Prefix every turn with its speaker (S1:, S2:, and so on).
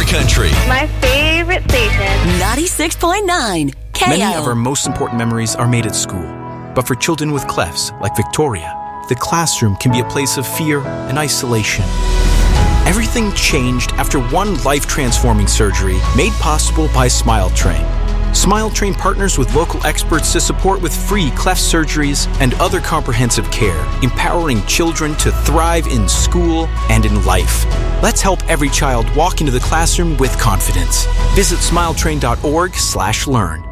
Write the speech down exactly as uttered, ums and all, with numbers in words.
S1: Country.
S2: My favorite station.
S3: ninety-six point nine K L.
S4: Many of our most important memories are made at school. But for children with clefts, like Victoria, the classroom can be a place of fear and isolation. Everything changed after one life-transforming surgery made possible by Smile Train. Smile Train partners with local experts to support with free cleft surgeries and other comprehensive care, empowering children to thrive in school and in life. Let's help every child walk into the classroom with confidence. Visit smiletrain dot org slash learn.